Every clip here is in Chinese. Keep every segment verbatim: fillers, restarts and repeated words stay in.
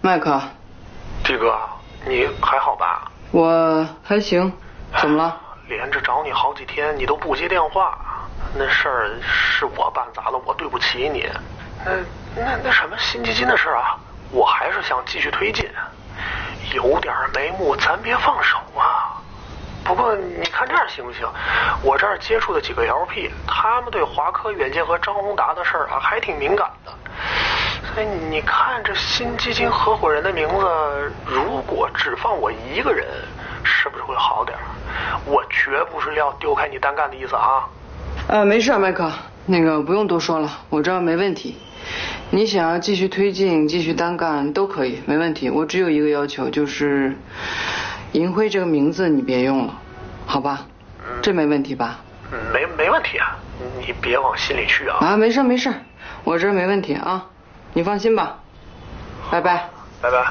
麦克， 弟哥，你还好吧？ 我还行，怎么了？ 连着找你好几天，你都不接电话，那事儿是我办砸了，我对不起你。那那那什么新基金的事啊，我还是想继续推进，有点眉目，咱别放手啊。不过你看这样行不行？我这儿接触的几个 L P， 他们对华科远见和张宏达的事儿啊还挺敏感的。所以你看这新基金合伙人的名字，如果只放我一个人，是不是会好点？我绝不是要丢开你单干的意思啊。 呃，没事，麦克，那个不用多说了，我这儿没问题。你想要继续推进、继续单干都可以，没问题。我只有一个要求，就是银辉这个名字你别用了，好吧？嗯、这没问题吧？ 没没问题啊，你别往心里去啊。 啊，没事没事，我这儿没问题啊，你放心吧。拜拜。 拜拜。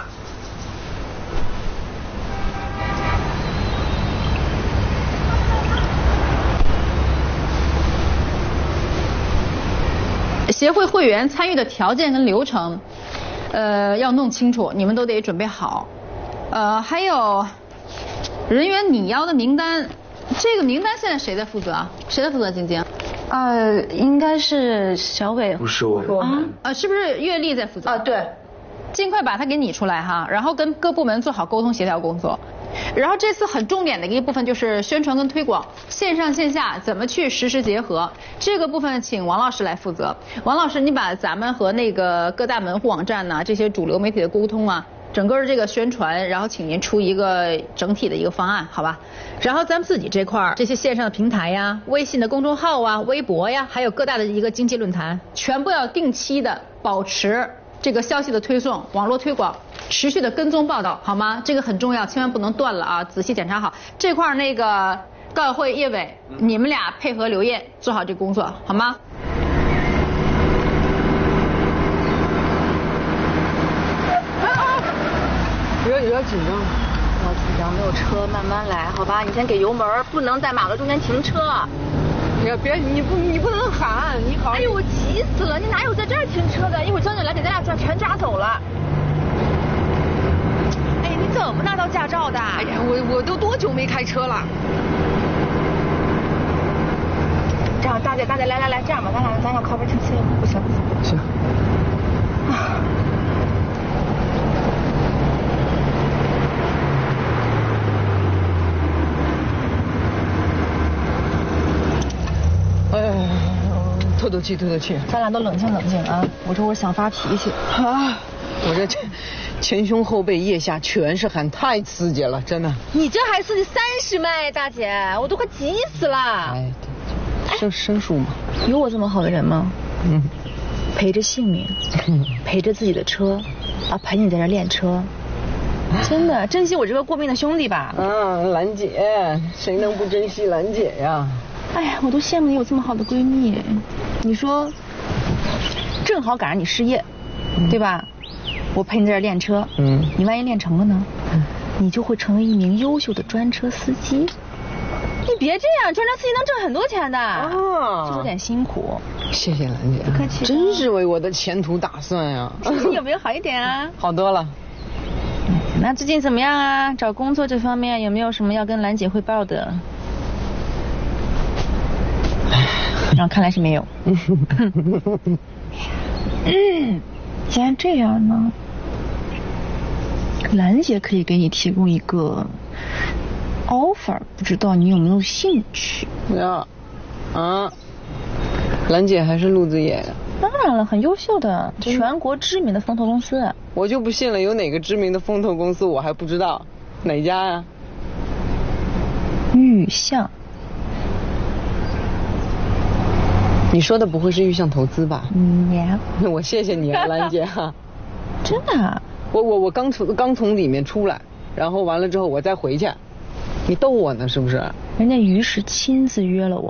协会会员参与的条件跟流程，呃，要弄清楚，你们都得准备好。呃，还有人员拟邀的名单，这个名单现在谁在负责啊？谁在负责晶晶？ 呃，应该是小伟。 不是我啊？呃，是不是岳丽在负责？ 啊，对。 尽快把它给拟出来哈，然后跟各部门做好沟通协调工作。然后这次很重点的一个部分就是宣传跟推广，线上线下怎么去实时结合，这个部分请王老师来负责。王老师，你把咱们和那个各大门户网站呐、啊、这些主流媒体的沟通啊，整个这个宣传，然后请您出一个整体的一个方案，好吧？然后咱们自己这块儿，这些线上的平台呀、微信的公众号啊、微博呀，还有各大的一个经济论坛，全部要定期的保持这个消息的推送，网络推广，持续的跟踪报道，好吗？这个很重要，千万不能断了啊！仔细检查好这块儿。那个高晓慧、叶伟，你们俩配合刘烨做好这工作，好吗？ 有点有点紧张， 不要紧张，没有车，慢慢来，好吧？你先给油门，不能在马路中间停车。 别别，你不你不能喊，你好。 哎呦，我急死了！你哪有在这儿停车的？一会儿交警来给咱俩抓全抓走了。哎，你怎么拿到驾照的？ 哎呀，我我都多久没开车了？ 这样，大姐大姐，来来来，这样吧，咱俩咱俩靠边停车。不行不行不行。啊。 哎，透透气，透透气。 咱俩都冷静冷静啊！我这我想发脾气啊！我这前胸后背腋下全是汗，太刺激了，真的。 你这还刺激三十迈，大姐，我都快急死了。 哎，生生疏嘛。 有我这么好的人吗？ 嗯。 赔着性命，赔着自己的车，啊，陪你在这练车。真的，珍惜我这个过命的兄弟吧。 嗯，兰姐，谁能不珍惜兰姐呀？ 哎呀，我都羡慕你有这么好的闺蜜。你说，正好赶上你失业，嗯、对吧？我陪你在这练车，嗯，你万一练成了呢？嗯，你就会成为一名优秀的专车司机。你别这样，专车司机能挣很多钱的。啊，就有点辛苦。 谢谢兰姐， 不客气。 真是为我的前途打算呀。 你有没有好一点啊？ 好多了。 那最近怎么样啊？找工作这方面有没有什么要跟兰姐汇报的？然后看来是没有。嗯，既然这样呢，兰姐可以给你提供一个 offer， 不知道你有没有兴趣？ 呀，啊，兰姐还是路子野。 当然了，很优秀的，全国知名的风投公司。 我就不信了，有哪个知名的风投公司我还不知道，哪家呀？ 玉象。 你说的不会是玉象投资吧？ 嗯呀。 我谢谢你啊，兰姐哈。 真的、啊？ 我我我刚从刚从里面出来，然后完了之后我再回去，你逗我呢是不是？ 人家于是亲自约了我，